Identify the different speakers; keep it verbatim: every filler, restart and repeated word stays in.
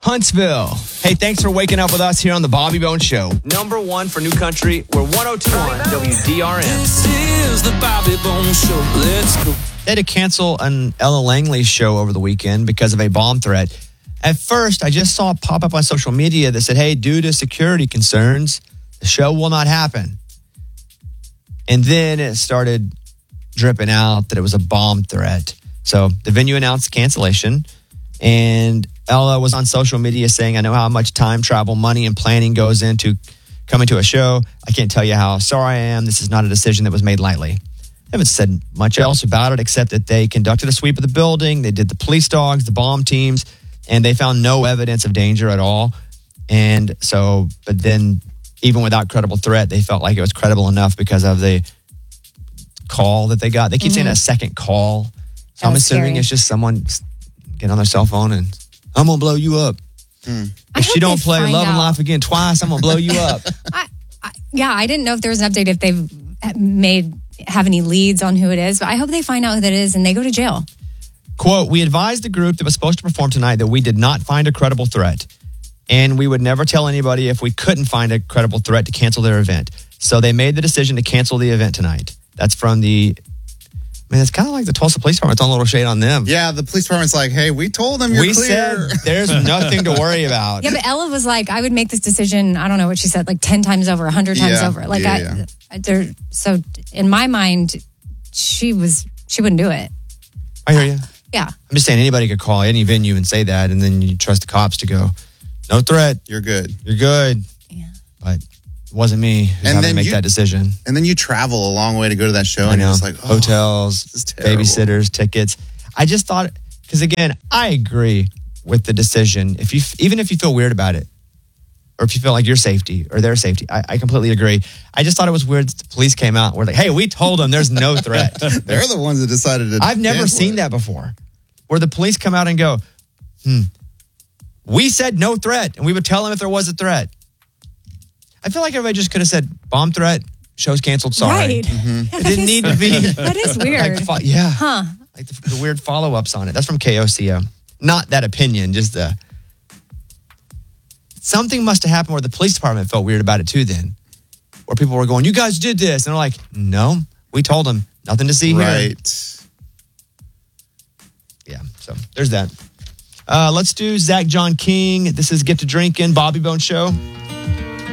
Speaker 1: Huntsville. Hey, thanks for waking up with us here on the Bobby Bones Show. Number one for New Country. We're one oh two point one W D R M.
Speaker 2: This is the Bobby Bones Show. Let's go.
Speaker 1: They had to cancel an Ella Langley show over the weekend because of a bomb threat. At first, I just saw it pop up on social media that said, hey, due to security concerns, the show will not happen. And then it started dripping out that it was a bomb threat. So the venue announced cancellation, and Ella was on social media saying, I know how much time, travel, money, and planning goes into coming to a show. I can't tell you how sorry I am. This is not a decision that was made lightly. I haven't said much else about it except that they conducted a sweep of the building. They did the police dogs, the bomb teams, and they found no evidence of danger at all. And so, but then even without credible threat, they felt like it was credible enough because of the call that they got. They keep mm-hmm. saying a second call. So I'm assuming scary. It's just someone getting on their cell phone and I'm going to blow you up. Mm. If you don't play Love and Life Again twice, I'm going to blow you up.
Speaker 3: I, I, yeah, I didn't know if there was an update if they've made have any leads on who it is, but I hope they find out who that is and they go to jail.
Speaker 1: Quote, we advised the group that was supposed to perform tonight that we did not find a credible threat, and we would never tell anybody if we couldn't find a credible threat to cancel their event. So they made the decision to cancel the event tonight. That's from the... I mean, it's kind of like the Tulsa Police Department. It's on a little shade on them.
Speaker 4: Yeah, the police department's like, hey, we told them you're
Speaker 1: we
Speaker 4: clear.
Speaker 1: Said there's nothing to worry about.
Speaker 3: Yeah, but Ella was like, I would make this decision, I don't know what she said, like ten times over, one hundred times
Speaker 4: yeah,
Speaker 3: over. Like,
Speaker 4: yeah,
Speaker 3: I,
Speaker 4: yeah.
Speaker 3: I, there, so in my mind, she was, she wouldn't do it.
Speaker 1: I hear you.
Speaker 3: Yeah.
Speaker 1: I'm just saying anybody could call any venue and say that, and then you trust the cops to go, no threat.
Speaker 4: You're good.
Speaker 1: You're good.
Speaker 3: Yeah.
Speaker 1: But it wasn't me who's
Speaker 4: and
Speaker 1: having to make
Speaker 4: you,
Speaker 1: that decision.
Speaker 4: And then you travel a long way to go to that show,
Speaker 1: I
Speaker 4: and
Speaker 1: know.
Speaker 4: you're just like, oh,
Speaker 1: hotels, babysitters, tickets. I just thought, because again, I agree with the decision. If you, even if you feel weird about it, or if you feel like your safety or their safety, I, I completely agree. I just thought it was weird that the police came out and were like, hey, we told them there's no threat.
Speaker 4: They're the ones that decided to.
Speaker 1: I've never seen
Speaker 4: it.
Speaker 1: that before, where the police come out and go, hmm, we said no threat, and we would tell them if there was a threat. I feel like everybody just could have said, bomb threat, show's canceled, sorry.
Speaker 3: Right.
Speaker 1: Mm-hmm. It didn't need to be.
Speaker 3: That is weird.
Speaker 1: Like, yeah.
Speaker 3: Huh.
Speaker 1: Like the, the weird follow-ups on it. That's from K O C O. Not that opinion, just the... Something must have happened where the police department felt weird about it too then. Where people were going, you guys did this. And they're like, no, we told them. Nothing to see here.
Speaker 4: Right.
Speaker 1: Yeah, so there's that. Uh, let's do Zach John King. This is Get to Drinking, Bobby Bones Show.